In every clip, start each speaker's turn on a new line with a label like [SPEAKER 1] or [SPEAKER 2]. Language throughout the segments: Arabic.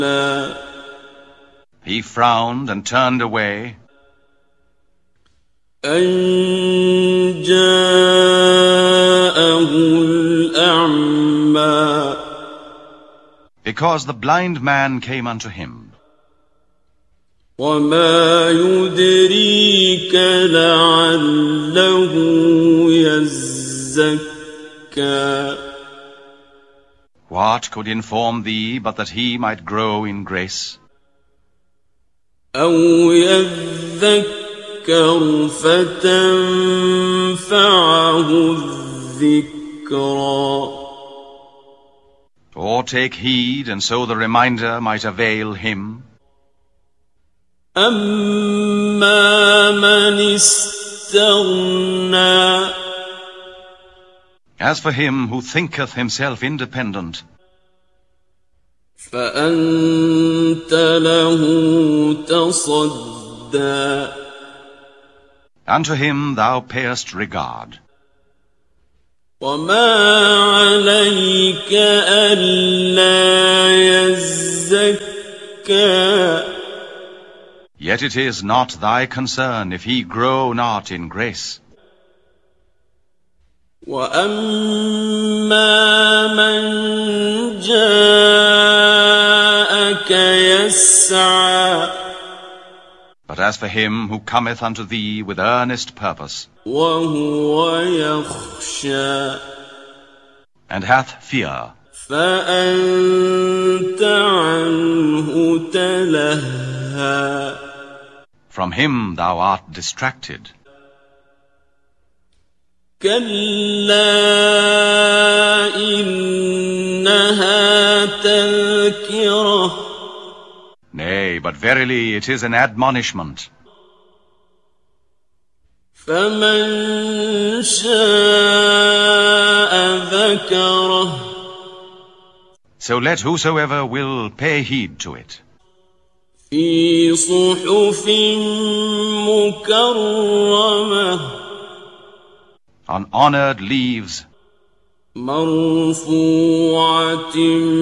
[SPEAKER 1] He frowned and turned away.
[SPEAKER 2] أن جاءه الأعمى.
[SPEAKER 1] Because the blind man came unto him.
[SPEAKER 2] وما يدريك لعله يزكى.
[SPEAKER 1] What could inform thee but that he might grow in grace?
[SPEAKER 2] أو يذكر فتنفعه الذكرى.
[SPEAKER 1] Or take heed, and so the reminder might avail him.
[SPEAKER 2] أما من استغنى.
[SPEAKER 1] As for him who thinketh himself independent,
[SPEAKER 2] فأنت له تصدى.
[SPEAKER 1] unto him thou payest regard.
[SPEAKER 2] وما عليك ألا يزكى.
[SPEAKER 1] Yet it is not thy concern if he grow not in grace.
[SPEAKER 2] وأما من جاءك يسعى.
[SPEAKER 1] But as for him who cometh unto thee with earnest purpose,
[SPEAKER 2] وهو يخشى.
[SPEAKER 1] and hath fear,
[SPEAKER 2] فأنت عنه تلهى.
[SPEAKER 1] from him thou art distracted.
[SPEAKER 2] كلا إنها تذكرة.
[SPEAKER 1] Nay, but verily it is an admonishment.
[SPEAKER 2] فمن شاء ذكره.
[SPEAKER 1] So let whosoever will pay heed to it.
[SPEAKER 2] في صحف مكرمة.
[SPEAKER 1] On honored leaves,
[SPEAKER 2] مرفوعة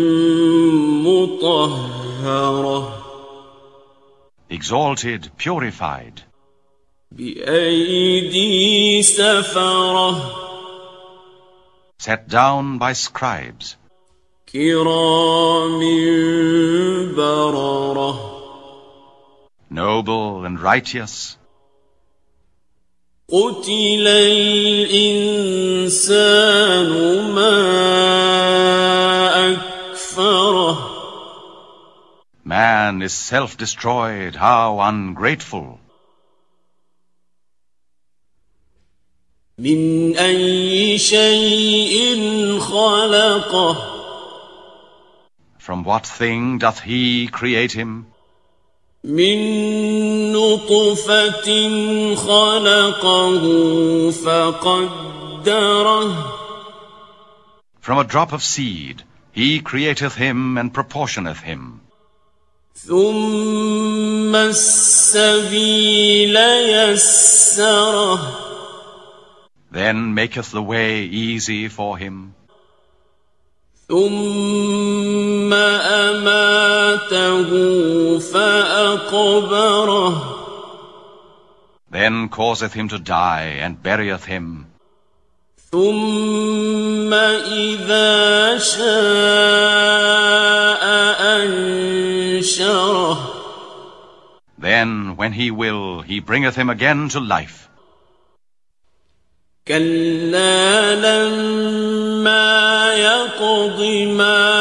[SPEAKER 2] مطهرة.
[SPEAKER 1] exalted, purified,
[SPEAKER 2] بأيدي سفرة.
[SPEAKER 1] set down by scribes,
[SPEAKER 2] كرام بررة.
[SPEAKER 1] noble and righteous.
[SPEAKER 2] قتل الإنسان ما أكفره.
[SPEAKER 1] Man is self-destroyed, how ungrateful.
[SPEAKER 2] من أي شيء خلقه.
[SPEAKER 1] From what thing doth he create him?
[SPEAKER 2] من نطفة خلقه فقدره.
[SPEAKER 1] From a drop of seed he createth him and proportioneth him.
[SPEAKER 2] ثم السبيل يسره.
[SPEAKER 1] Then maketh the way easy for him.
[SPEAKER 2] ثم أماته فأقبره.
[SPEAKER 1] Then causeth him to die and burieth him.
[SPEAKER 2] ثم إذا شاء أنشره.
[SPEAKER 1] Then, when he will, he bringeth him again to life.
[SPEAKER 2] كلا لما يقض ما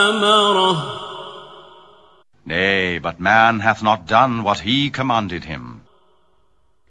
[SPEAKER 2] أمره.
[SPEAKER 1] Nay, but man hath not done what he commanded him.